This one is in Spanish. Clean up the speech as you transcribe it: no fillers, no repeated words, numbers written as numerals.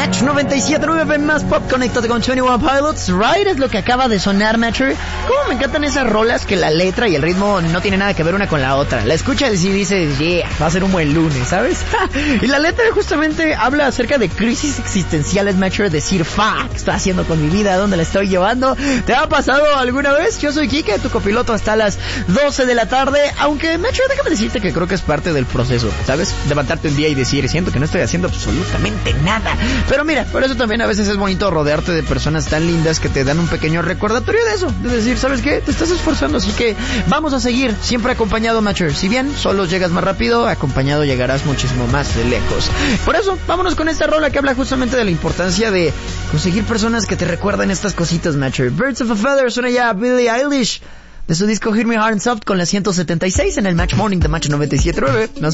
Match 97.9 más pop, conéctate con 21 Pilots. Ride es lo que acaba de sonar, Matcher. Cómo me encantan esas rolas que la letra y el ritmo no tienen nada que ver una con la otra. La escuchas y dices, yeah, va a ser un buen lunes, ¿sabes? Y la letra justamente habla acerca de crisis existenciales, Matcher. Decir, fuck, ¿qué estoy haciendo con mi vida? ¿Dónde la estoy llevando? ¿Te ha pasado alguna vez? Yo soy Kike, tu copiloto hasta las 12 de la tarde. Aunque, Matcher, déjame decirte que creo que es parte del proceso, ¿sabes? Levantarte un día y decir, siento que no estoy haciendo absolutamente nada. Pero mira, por eso también a veces es bonito rodearte de personas tan lindas que te dan un pequeño recordatorio de eso. De decir, ¿sabes qué? Te estás esforzando, así que vamos a seguir. Siempre acompañado, Matcher. Si bien solo llegas más rápido, acompañado llegarás muchísimo más de lejos. Por eso, vámonos con esta rola que habla justamente de la importancia de conseguir personas que te recuerden estas cositas, Matcher. Birds of a Feather suena ya a Billie Eilish de su disco Hit Me Hard and Soft con la 176 en el Match Morning de Match 97.9. Nos